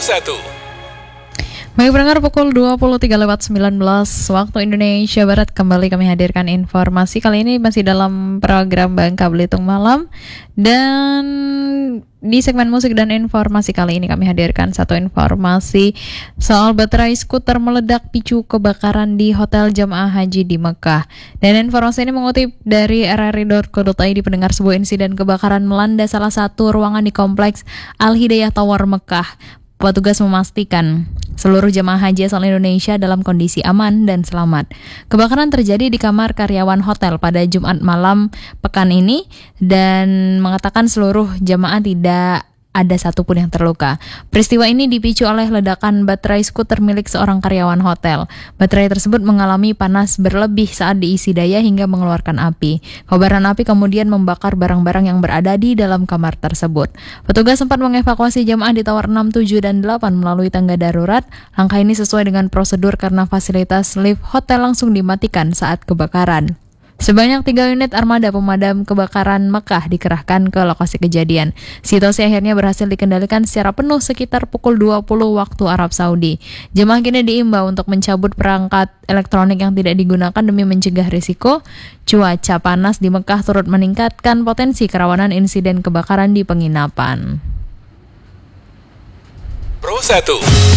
1. Baik pendengar, pukul 23:19 waktu Indonesia Barat kembali kami hadirkan informasi. Kali ini masih dalam program Bangka Belitung Malam. Dan di segmen musik dan informasi kali ini kami hadirkan satu informasi soal baterai skuter meledak picu kebakaran di Hotel Jemaah Haji di Mekah. Dan informasi ini mengutip dari rri.co.id. Pendengar, sebuah insiden kebakaran melanda salah satu ruangan di kompleks Al-Hidayah Tower Mekah. Petugas memastikan seluruh jemaah haji asal Indonesia dalam kondisi aman dan selamat. Kebakaran terjadi di kamar karyawan hotel pada Jumat malam pekan ini dan mengatakan seluruh jemaah tidak ada satupun yang terluka. Peristiwa ini dipicu oleh ledakan baterai skuter milik seorang karyawan hotel. Baterai tersebut mengalami panas berlebih saat diisi daya hingga mengeluarkan api. Kobaran api kemudian membakar barang-barang yang berada di dalam kamar tersebut. Petugas sempat mengevakuasi jemaah di tower 6, 7, dan 8 melalui tangga darurat. Langkah ini sesuai dengan prosedur karena fasilitas lift hotel langsung dimatikan saat kebakaran. Sebanyak 3 unit armada pemadam kebakaran Mekah dikerahkan ke lokasi kejadian. Situasi akhirnya berhasil dikendalikan secara penuh sekitar pukul 20 waktu Arab Saudi. Jemaah kini diimbau untuk mencabut perangkat elektronik yang tidak digunakan demi mencegah risiko. Cuaca panas di Mekah turut meningkatkan potensi kerawanan insiden kebakaran di penginapan. Pro 1.